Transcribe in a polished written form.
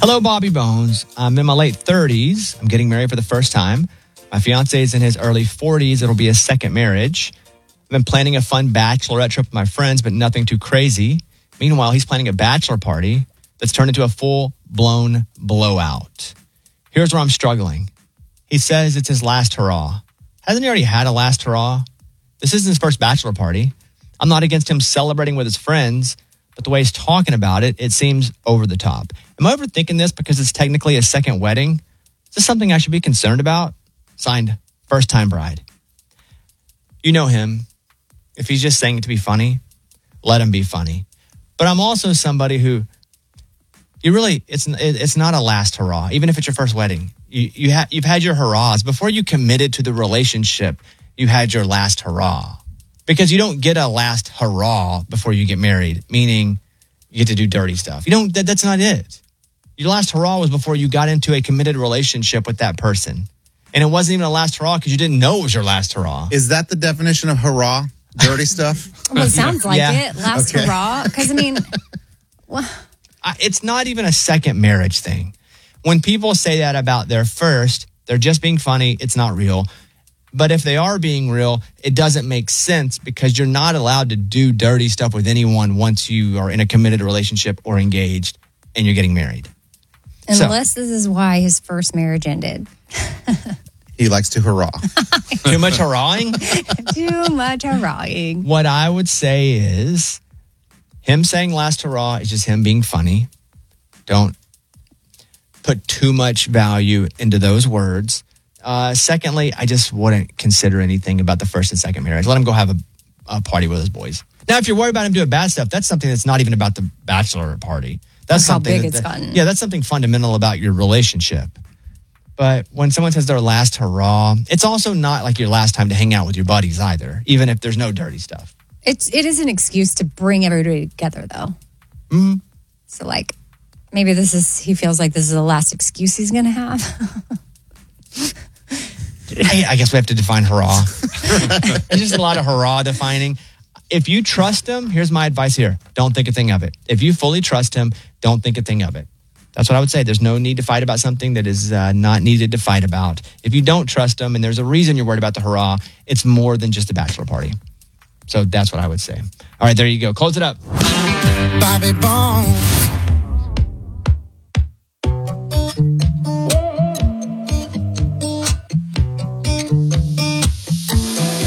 Hello, Bobby Bones. I'm in my late 30s. I'm getting married for the first time. My fiance is in his early 40s. It'll be his second marriage. I've been planning a fun bachelorette trip with my friends, but nothing too crazy. Meanwhile, he's planning a bachelor party that's turned into a full-blown blowout. Here's where I'm struggling. He says it's his last hurrah. Hasn't he already had a last hurrah? This isn't his first bachelor party. I'm not against him celebrating with his friends, but the way he's talking about it, it seems over the top. Am I overthinking this because it's technically a second wedding? Is this something I should be concerned about? Signed, first-time bride. You know him. If he's just saying it to be funny, let him be funny. But I'm also somebody who, it's not a last hurrah, even if it's your first wedding. You've had your hurrahs. Before you committed to the relationship, you had your last hurrah. Because you don't get a last hurrah before you get married, meaning you get to do dirty stuff. That's not it. Your last hurrah was before you got into a committed relationship with that person. And it wasn't even a last hurrah because you didn't know it was your last hurrah. Is that the definition of hurrah? Dirty stuff? Well, it sounds like it. Last hurrah. Because, it's not even a second marriage thing. When people say that about their first, they're just being funny. It's not real. But if they are being real, it doesn't make sense because you're not allowed to do dirty stuff with anyone once you are in a committed relationship or engaged and you're getting married. Unless this is why his first marriage ended. He likes to hurrah. Too much hurrahing? Too much hurrahing. What I would say is him saying last hurrah is just him being funny. Don't put too much value into those words. Secondly, I just wouldn't consider anything about the first and second marriage. Let him go have a party with his boys. Now, if you're worried about him doing bad stuff, that's something that's not even about the bachelor party. That's how something big it's gotten. Yeah, that's something fundamental about your relationship. But when someone says their last hurrah, it's also not like your last time to hang out with your buddies either, even if there's no dirty stuff. It is an excuse to bring everybody together, though. Mm-hmm. So, maybe he feels like this is the last excuse he's going to have. I guess we have to define hurrah. There's just a lot of hurrah defining. If you trust him, here's my advice here. Don't think a thing of it. If you fully trust him, don't think a thing of it. That's what I would say. There's no need to fight about something that is not needed to fight about. If you don't trust him and there's a reason you're worried about the hurrah, it's more than just a bachelor party. So that's what I would say. All right, there you go. Close it up. Bobby Bones.